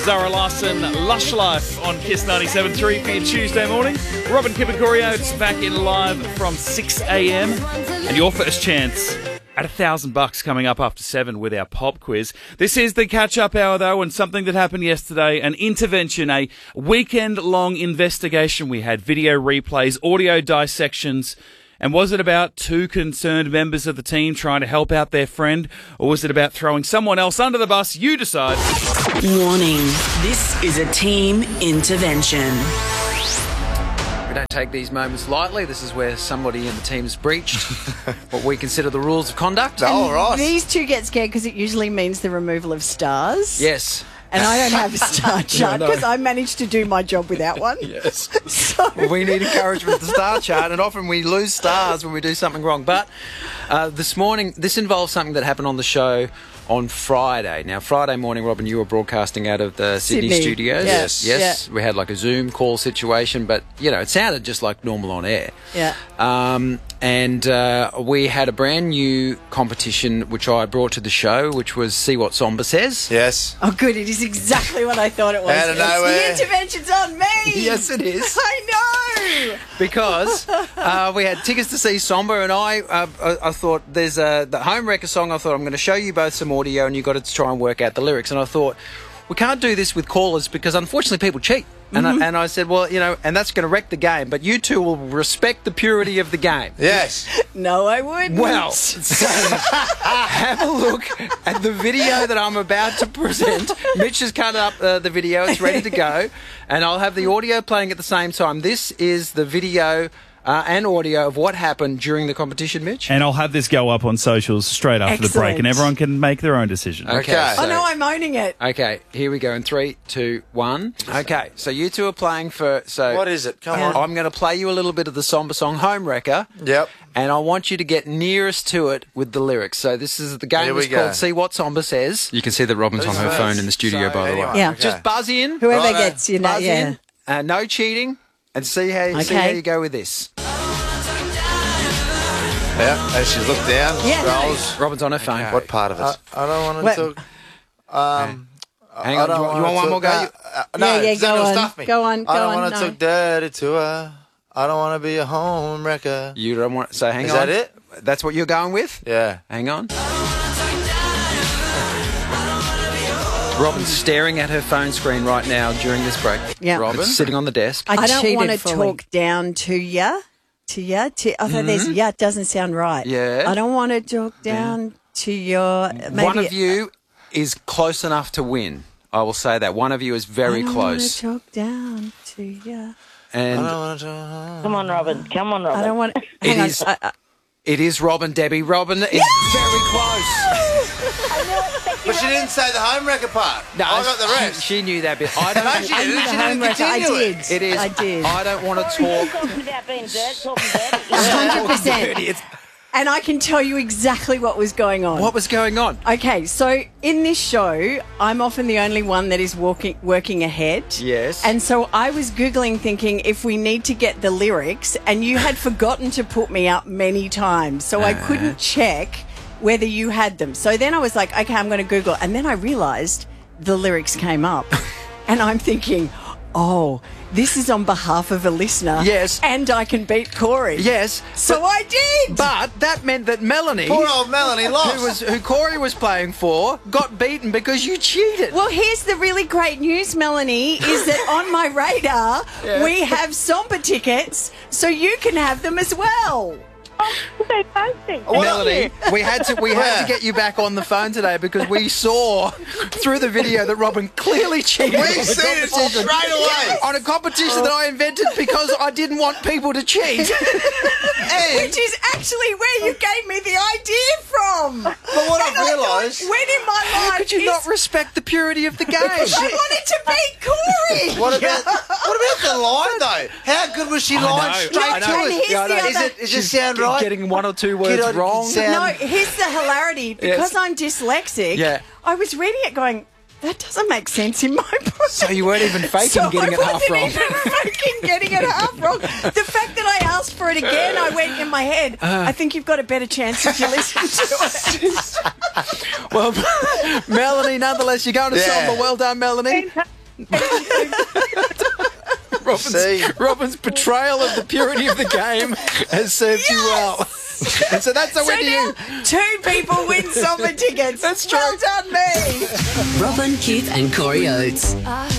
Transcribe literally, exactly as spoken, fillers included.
Zara Larson, Lush Life on Kiss ninety-seven point three for your Tuesday morning. Robin Kipagorio is back in live from six a.m. And your first chance at a thousand bucks coming up after seven with our pop quiz. This is the catch-up hour, though, and something that happened yesterday, an intervention, a weekend-long investigation. We had video replays, audio dissections. And was it about two concerned members of the team trying to help out their friend, or was it about throwing someone else under the bus? You decide. Warning, this is a team intervention. We don't take these moments lightly. This is where somebody in the team has breached what we consider the rules of conduct. Oh, right. These two get scared because it usually means the removal of stars. Yes. And I don't have a star chart because I managed to do my job without one. Yes. So Well, we need encouragement with the star chart, and often we lose stars when we do something wrong. But uh, this morning, this involves something that happened on the show on Friday. Now, Friday morning, Robin, you were broadcasting out of the Sydney, Sydney. studios. Yes. Yes. Yeah. We had like a Zoom call situation, but, you know, it sounded just like normal on air. Yeah. Um, and uh, we had a brand new competition which I brought to the show, which was See What Somber Says. Yes. Oh, good. It is exactly what I thought it was. Out of It's nowhere. The intervention's on me. Yes, it is. I know. Because uh, we had tickets to see Somber, and I, uh, I, I thought there's a the Home Wrecker song. I thought I'm going to show you both some audio, and you got to try and work out the lyrics. And I thought we can't do this with callers because unfortunately people cheat. And Mm-hmm. I, and I said, well, you know, and that's going to wreck the game. But you two will respect the purity of the game. Yes. No, I wouldn't. Well, so have a look at the video that I'm about to present. Mitch has cut up uh, the video. It's ready to go. And I'll have the audio playing at the same time. This is the video uh, and audio of what happened during the competition, Mitch. And I'll have this go up on socials straight after the break, and Excellent. everyone can make their own decision. Okay. Okay. so- Oh, no, I'm owning it. Okay, here we go in three, two, one. Okay, so you two are playing for... So What is it? Come Yeah. on. I'm going to play you a little bit of the Somber song Home Wrecker. Yep. And I want you to get nearest to it with the lyrics. So this is the game Here we is called go. See What Somber Says. You can see that Robin's on her Who's phone first? in the studio, So, by the anyway, way. Yeah. okay. Just buzz in. Whoever Righto. gets, you know, Buzz yeah. in. Uh, no cheating. And see how, see Okay. how you go with this. Yeah. As she looked down, Yeah, no. scrolls. Robin's on her phone. Okay. What part of it? I, I don't want What? to talk. Um, Hang I on, don't you, want- you wanna want one talk- more go? Uh, uh, no, Yeah, yeah, it's not go gonna on. stuff me. Go on, go I don't on, want to no. talk dirty to her. I don't want to be a home wrecker. You don't want... So hang Is on. that it? That's what you're going with? Yeah. Hang on. Robin's staring at her phone screen right now during this break. Yeah. Robin? It's sitting on the desk. I, I don't cheated want to fully. talk down to ya. To ya. To, I thought there's ya. It doesn't sound right. Yeah. I don't want to talk down to your... Maybe, One of you is close enough to win. I will say that. One of you is very I don't close. want to talk down to ya. I And don't want to talk. Come on, Robin. Come on, Robin. I don't want... It Hang on. is- I, I, it is Robin, Debbie. Robin is very close. But she didn't say the home wrecker part. No, I got the she- rest. She, knew that bit. I don't. No, she I didn't. knew the She didn't homework. I continue did. it. It is. I did. I don't want to You're talk. talking about being dirt, talking dirty. one hundred percent. Dirty. It's- And I can tell you exactly what was going on. What was going on? Okay, so in this show, I'm often the only one that is walking, working ahead. Yes. And so I was Googling thinking if we need to get the lyrics, and you had forgotten to put me up many times, so I couldn't check whether you had them. So then I was like, okay, I'm going to Google. And then I realised the lyrics came up. And I'm thinking, oh, this is on behalf of a listener. Yes. And I can beat Corey. Yes. So I did. But that meant that Melanie, Poor old Melanie lost. who was who Corey was playing for, got beaten because you cheated. Well, here's the really great news, Melanie, is that on my radar, Yeah. we have Somber tickets, so you can have them as well. Fantastic. Melanie, we had to we had Where? to get you back on the phone today because we saw through the video that Robin clearly cheated We on the seen it competition. straight away. On a competition that I invented because I didn't want people to cheat. And, Which is actually where you gave me the idea from. but what And I I've realised... thought, when in my How mind could you is- not respect the purity of the game? I wanted to beat Corey. What about what about the line though? How good was she lying know, straight I to know. And it? here's Yeah, I the know. other... Is it? Does She's this sound right? Getting one or two words Kid, I wrong. can No, sound- here's the hilarity. Because Yes. I'm dyslexic, Yeah. I was reading it going, that doesn't make sense in my brain. So you weren't even faking So getting I it half wasn't wrong. even faking getting it half wrong. The fact that I asked for it again, I went in my head, Uh. I think you've got a better chance if you listen to it. Well, Melanie, nonetheless, you're going to Yeah. Somber. Well done, Melanie. Robin's, See? Robin's portrayal of the purity of the game has served you well. And so that's a So win to now you. two people win Summer tickets. That's true. Well done, me. Robin, Kip, and Corey Oates.